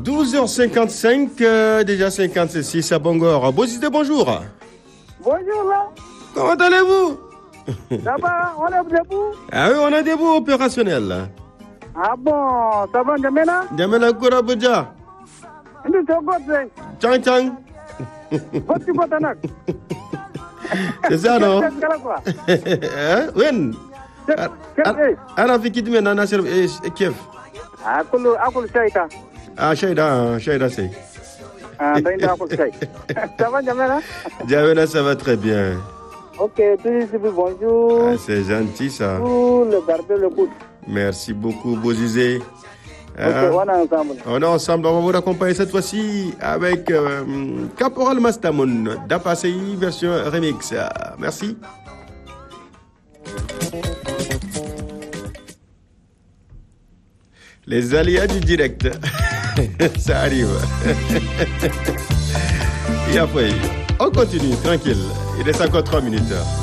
12h55, déjà 56 à Bangor. Bozizé, bonjour. Bonjour là. Comment allez-vous? Ça va, on est debout. Ah oui, on est debout opérationnel. Ah bon, ça va Jamena? Jamena Kourabuja. Ini cogot sih. Chang Chang. Boti botanak. C'est ça, non? Wen? Ana fi kidme na nasir kef. Aku Shaida. Ah, Shaida c'est. Ah, Shaida aku Shaida. Ça va Jamena? Jamena, ça va très bien. Ok, bonjour. Ah, c'est gentil ça. Pour le garder le coup. Merci beaucoup, Bozizé. Ok, on est ensemble. On est ensemble, on va vous accompagner cette fois-ci avec Caporal Mastamoun, Dapasei version remix. Merci. Les aléas du direct, ça arrive. Et après, on continue, tranquille. Il reste encore 3 minutes.